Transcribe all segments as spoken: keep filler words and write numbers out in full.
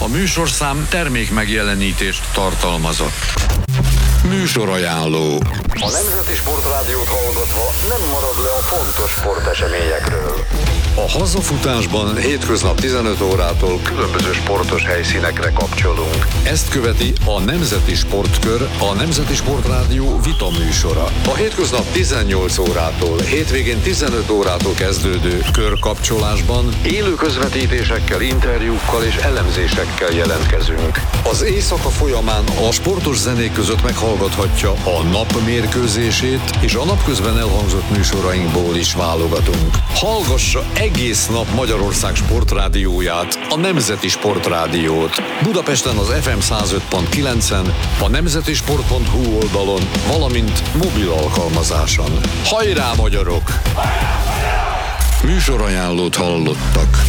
A műsorszám termék megjelenítést tartalmazott. Műsorajánló. A Nemzeti Sportrádiót hallgatva nem marad le a fontos sporteseményekről. A hazafutásban hétköznap tizenöt órától különböző sportos helyszínekre kapcsolunk. Ezt követi a Nemzeti Sportkör, a Nemzeti Sportrádió vita műsora. A hétköznap tizennyolc órától, hétvégén tizenöt órától kezdődő körkapcsolásban élő közvetítésekkel, interjúkkal és elemzésekkel jelentkezünk. Az éjszaka folyamán a sportos zenék között meghallgathatja a nap mérkőzését, és a napközben elhangzott műsorainkból is válogatunk. Hallgassa egész nap Magyarország sportrádióját, a Nemzeti Sportrádiót. Budapesten az ef em száz öt pont kilencen, a nemzetisport pont hu oldalon, valamint mobil alkalmazáson. Hajrá, magyarok! Műsorajánlót hallottak.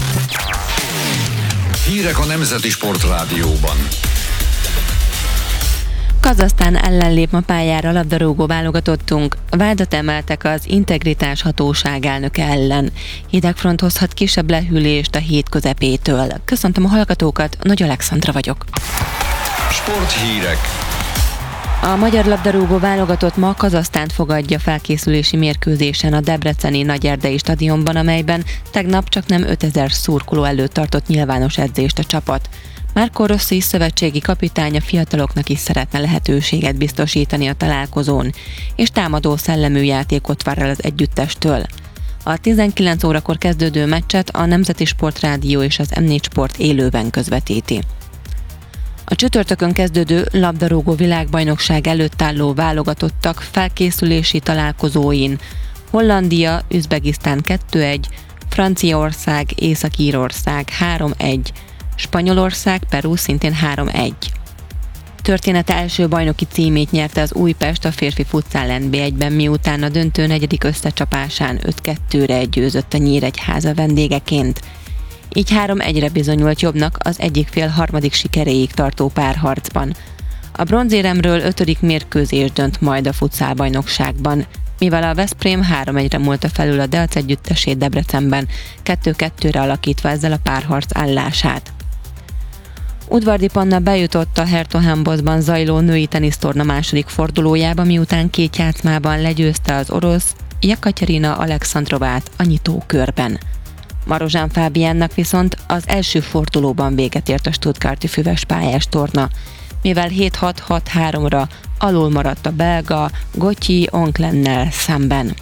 Hírek a Nemzeti Sportrádióban. Kazahsztán ellen lép ma pályára labdarúgó válogatottunk. Vádat emeltek az Integritás Hatóság elnöke ellen. Hidegfront hozhat kisebb lehűlést a hét közepétől. Köszöntöm a hallgatókat, Nagy Alexandra vagyok. Sporthírek. A magyar labdarúgó válogatott ma Kazahsztánt fogadja felkészülési mérkőzésen a debreceni Nagyerdei stadionban, amelyben tegnap csak nem ötezer szurkoló előtt tartott nyilvános edzést a csapat. Marco Rossi szövetségi kapitány a fiataloknak is szeretne lehetőséget biztosítani a találkozón, és támadó szellemű játékot vár el az együttestől. A tizenkilenc órakor kezdődő meccset a Nemzeti Sportrádió és az em négy Sport élőben közvetíti. A csütörtökön kezdődő labdarúgó világbajnokság előtt álló válogatottak felkészülési találkozóin Hollandia, Üzbegisztán kettő egy, Franciaország, Észak-Írország három egy, Spanyolország, Peru szintén három egy. Története első bajnoki címét nyerte az Újpest a férfi futszál en bé egyben, miután a döntő negyedik összecsapásán öt kettőre győzött a Nyíregyháza vendégeként. Így három egyre bizonyult jobbnak az egyik fél harmadik sikeréig tartó párharcban. A bronzéremről ötödik mérkőzés dönt majd a futszálbajnokságban, mivel a Veszprém három egyre múlta felül a Delc együttesét Debrecenben, kettő kettőre alakítva ezzel a párharc állását. Udvardi Panna bejutott a Hertogenboszban zajló női tenisztorna második fordulójába, miután két játszmában legyőzte az orosz Jekaterina Alexandrovát a nyitókörben. Marozsán Fábiánnak viszont az első fordulóban véget ért a stuttgarti füves pályás torna, mivel hét hat hat háromra alul maradt a belga Gotyi Onklennel szemben.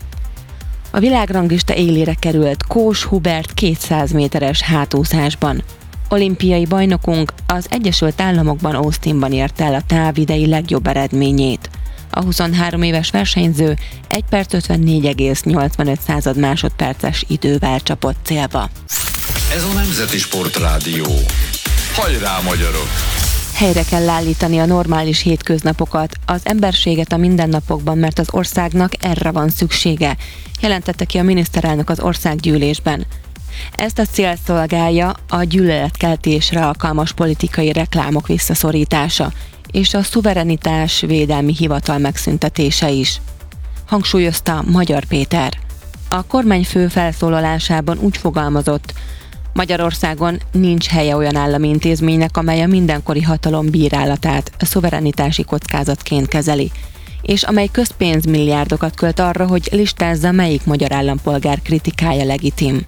A világranglista élére került Kós Hubert kétszáz méteres hátúszásban. Olimpiai bajnokunk az Egyesült Államokban Austinban ért el a távidei legjobb eredményét. A huszonhárom éves versenyző egy perc ötvennégy egész nyolcvanöt másodperces idővel csapott célba. Ez a Nemzeti Sportrádió. Hajrá, magyarok! Helyre kell állítani a normális hétköznapokat, az emberséget a mindennapokban, mert az országnak erre van szüksége, jelentette ki a miniszterelnök az országgyűlésben. Ezt a célt szolgálja a gyűlöletkeltésre alkalmas politikai reklámok visszaszorítása és a szuverenitás védelmi hivatal megszüntetése is, hangsúlyozta Magyar Péter. A kormányfő felszólalásában úgy fogalmazott, Magyarországon nincs helye olyan állami intézménynek, amely a mindenkori hatalom bírálatát a szuverenitási kockázatként kezeli, és amely közpénzmilliárdokat költ arra, hogy listázza, melyik magyar állampolgár kritikája legitim.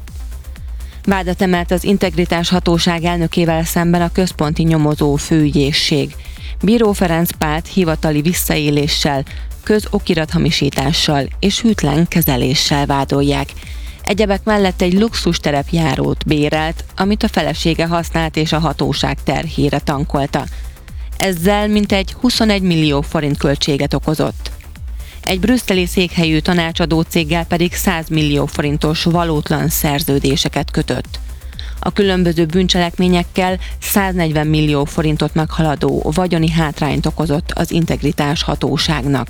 Vádat emelt az Integritás Hatóság elnökével szemben a központi nyomozó főügyészség. Bíró Ferenc Pált hivatali visszaéléssel, közokirathamisítással és hűtlen kezeléssel vádolják. Egyebek mellett egy luxus terepjárót bérelt, amit a felesége használt és a hatóság terhére tankolta. Ezzel mintegy huszonegy millió forint költséget okozott. Egy brüsszeli székhelyű tanácsadó céggel pedig száz millió forintos valótlan szerződéseket kötött. A különböző bűncselekményekkel száznegyven millió forintot meghaladó vagyoni hátrányt okozott az Integritás Hatóságnak.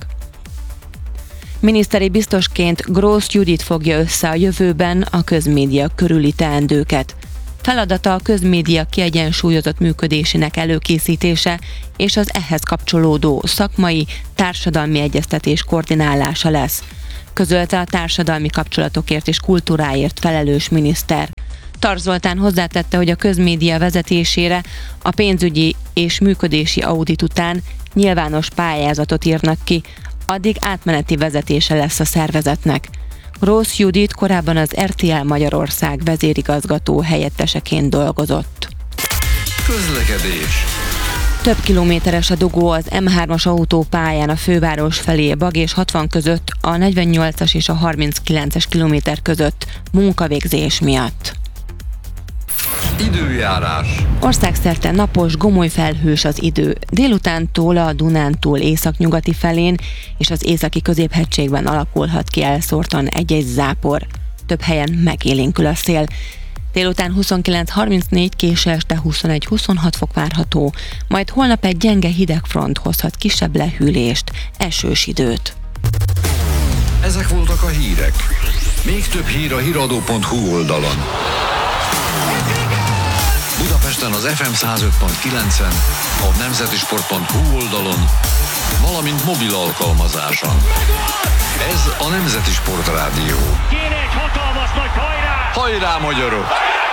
Miniszteri biztosként Grósz Judit fogja össze a jövőben a közmédia körüli teendőket. Feladata a közmédia kiegyensúlyozott működésének előkészítése és az ehhez kapcsolódó szakmai, társadalmi egyeztetés koordinálása lesz, közölte a társadalmi kapcsolatokért és kultúráért felelős miniszter. Tarz Zoltán hozzátette, hogy a közmédia vezetésére a pénzügyi és működési audit után nyilvános pályázatot írnak ki, addig átmeneti vezetése lesz a szervezetnek. Grósz Judit korábban az er té el Magyarország vezérigazgató helyetteseként dolgozott. Közlekedés. Több kilométeres a dugó az em hármas autópályán a főváros felé Bag és hatvan között, a negyvennyolcas és a harminckilences kilométer között munkavégzés miatt. Időjárás. Országszerte napos, gomoly felhős az idő. Délutántól a Dunántúl északnyugati felén és az északi középhegységben alakulhat ki elszórtan egy-egy zápor. Több helyen megélénkül a szél. Délután huszonkilenc harmincnégy, késő este huszonegy huszonhat fok várható, majd holnap egy gyenge hidegfront hozhat kisebb lehűlést, esős időt. Ezek voltak a hírek. Még több hír a híradó pont hu oldalon. Budapesten az ef em száz öt pont kilencen, a nemzetisport pont hu oldalon, valamint mobil alkalmazáson. Ez a Nemzeti Sport Rádió. Kéne egy hatalmas nagy hajrá! Hajrá, magyarok!